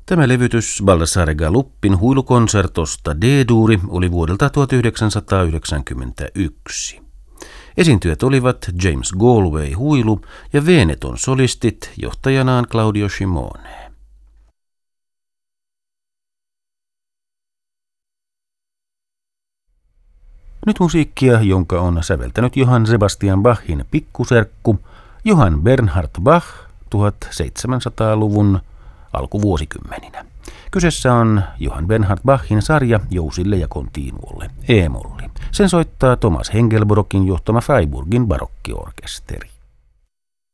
Tämä levytys Baldassare Galoppin huilukonsertosta D-duuri oli vuodelta 1991. Esiintyjät olivat James Galway huilu ja Veneton solistit johtajanaan Claudio Scimone. Nyt musiikkia, jonka on säveltänyt Johann Sebastian Bachin pikkuserkku Johann Bernhard Bach 1700-luvun alkuvuosikymmeninä. Kyseessä on Johann Bernhard Bachin sarja jousille ja continuolle, E-molli. Sen soittaa Thomas Hengelbrockin johtama Freiburgin barokkiorkesteri.